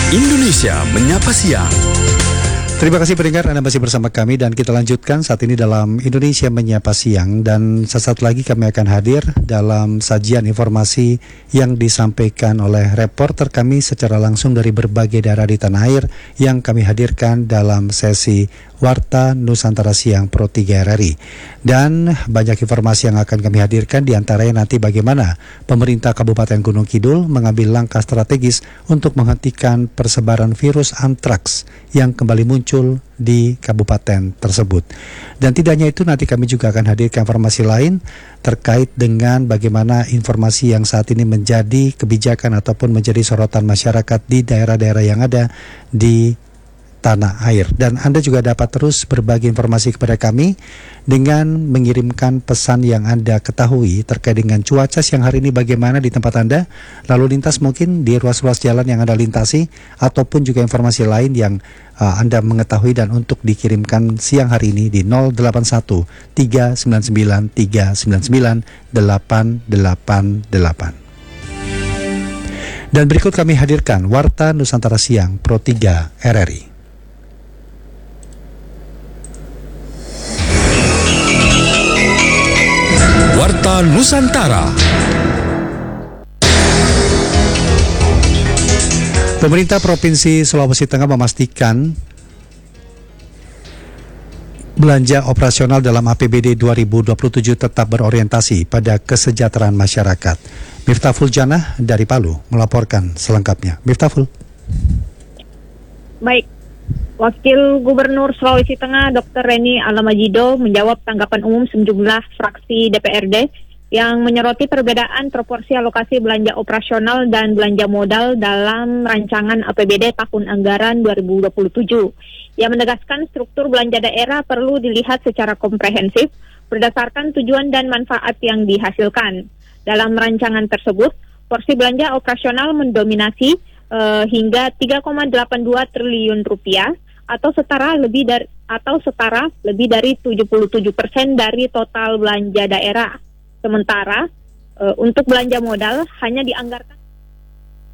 Indonesia Menyapa Siang. Terima kasih pendengar, Anda masih bersama kami dan kita lanjutkan saat ini dalam Indonesia Menyapa Siang, dan sesaat lagi kami akan hadir dalam sajian informasi yang disampaikan oleh reporter kami secara langsung dari berbagai daerah di tanah air yang kami hadirkan dalam sesi Warta Nusantara Siang Pro 3 RRI. Dan banyak informasi yang akan kami hadirkan, diantaranya nanti bagaimana pemerintah Kabupaten Gunung Kidul mengambil langkah strategis untuk menghentikan persebaran virus antraks yang kembali muncul di kabupaten tersebut. Dan tidak hanya itu, nanti kami juga akan hadirkan informasi lain terkait dengan bagaimana informasi yang saat ini menjadi kebijakan ataupun menjadi sorotan masyarakat di daerah-daerah yang ada di tanah air. Dan Anda juga dapat terus berbagi informasi kepada kami dengan mengirimkan pesan yang Anda ketahui terkait dengan cuaca siang hari ini bagaimana di tempat Anda, lalu lintas mungkin di ruas-ruas jalan yang Anda lintasi, ataupun juga informasi lain yang Anda mengetahui dan untuk dikirimkan siang hari ini di 081 399 399 888. Dan berikut kami hadirkan Warta Nusantara Siang Pro 3 RRI. Warta Nusantara. Pemerintah Provinsi Sulawesi Tengah memastikan belanja operasional dalam APBD 2027 tetap berorientasi pada kesejahteraan masyarakat. Miftahul Janah dari Palu melaporkan selengkapnya. Miftahul. Baik, Wakil Gubernur Sulawesi Tengah Dr. Reni Alamajido menjawab tanggapan umum sejumlah fraksi DPRD yang menyoroti perbedaan proporsi alokasi belanja operasional dan belanja modal dalam rancangan APBD tahun anggaran 2027. Ia menegaskan struktur belanja daerah perlu dilihat secara komprehensif berdasarkan tujuan dan manfaat yang dihasilkan. Dalam rancangan tersebut, porsi belanja operasional mendominasi hingga 3,82 triliun rupiah atau setara lebih dari 77% dari total belanja daerah. Sementara untuk belanja modal hanya dianggarkan